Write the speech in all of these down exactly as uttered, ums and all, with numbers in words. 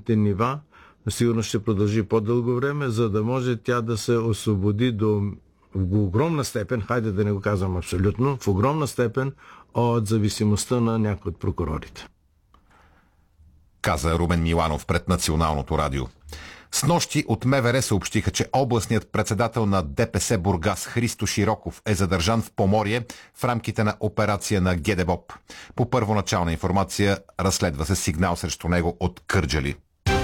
нейните нива сигурно ще продължи по-дълго време, за да може тя да се освободи до в огромна степен, хайде да не го казвам абсолютно, в огромна степен от зависимостта на някои от прокурорите. Каза Румен Миланов пред Националното радио. Снощи от МВР съобщиха, че областният председател на ДПС Бургас Христо Широков е задържан в Поморие в рамките на операция на ГДБОП. По първоначална информация разследва се сигнал срещу него от Кърджали.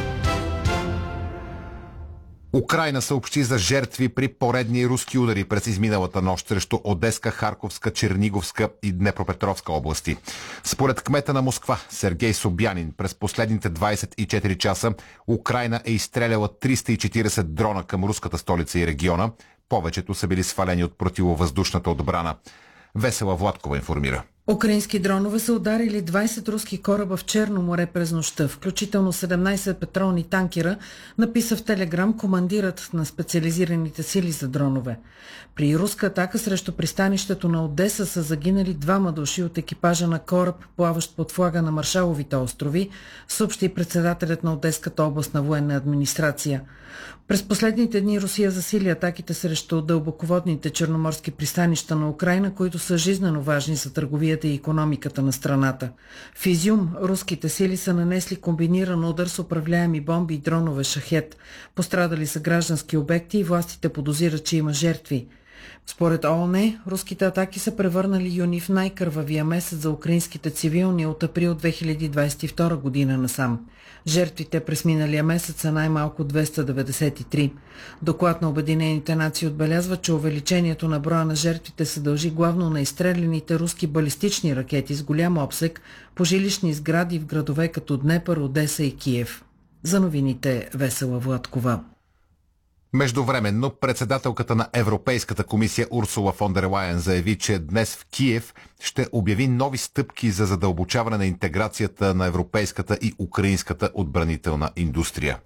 Украйна съобщи за жертви при поредни руски удари през изминалата нощ срещу Одеска, Харковска, Черниговска и Днепропетровска области. Според кмета на Москва Сергей Собянин, през последните двадесет и четири часа Украйна е изстреляла триста и четиридесет дрона към руската столица и региона. Повечето са били свалени от противовъздушната отбрана. Весела Владкова информира. Украински дронове са ударили двадесет руски кораба в Черно море през нощта, включително седемнадесет петролни танкера, написа в Телеграм командирът на специализираните сили за дронове. При руска атака срещу пристанището на Одеса са загинали двама души от екипажа на кораб, плаващ под флага на Маршаловите острови, съобщи председателят на Одеската областна военна администрация. През последните дни Русия засили атаките срещу дълбоководните черноморски пристанища на Украйна, които са жизнено важни за търговията и икономиката на страната. В Изюм руските сили са нанесли комбиниран удар с управляеми бомби и дронове Шахет. Пострадали са граждански обекти и властите подозират, че има жертви. Според ООН, руските атаки са превърнали юни в най-кървавия месец за украинските цивилни от април две хиляди двадесет и втора година насам. Жертвите през миналия месец са най-малко двеста деветдесет и три. Доклад на Обединените нации отбелязва, че увеличението на броя на жертвите се дължи главно на изстрелените руски балистични ракети с голям обсег по жилищни сгради в градове като Днепър, Одеса и Киев. За новините Весела Владкова. Междувременно председателката на Европейската комисия Урсула фон дер Лайен заяви, че днес в Киев ще обяви нови стъпки за задълбочаване на интеграцията на европейската и украинската отбранителна индустрия.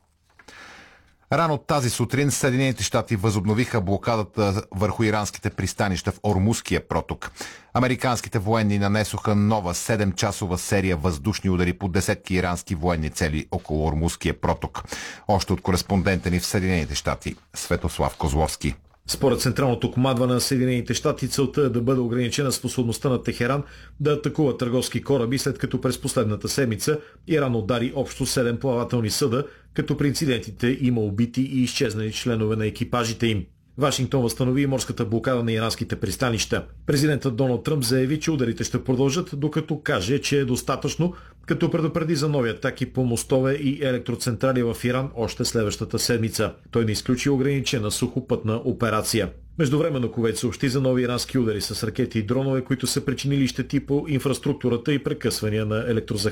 Рано тази сутрин Съединените щати възобновиха блокадата върху иранските пристанища в Ормузския проток. Американските военни нанесоха нова седемчасова серия въздушни удари по десетки ирански военни цели около Ормузския проток. Още от кореспондента ни в Съединените щати Светослав Козловски. Според Централното командване на Съединените щати, целта е да бъде ограничена способността на Техеран да атакува търговски кораби, след като през последната седмица Иран удари общо седем плавателни съда, като при инцидентите има убити и изчезнали членове на екипажите им. Вашингтон възстанови морската блокада на иранските пристанища. Президентът Доналд Тръмп заяви, че ударите ще продължат, докато каже, че е достатъчно, като предупреди за нови атаки по мостове и електроцентрали в Иран още следващата седмица. Той не изключи ограничена сухопътна операция. Междувременно Кувейт съобщи за нови ирански удари с ракети и дронове, които са причинили щети по инфраструктурата и прекъсвания на електрозахранването.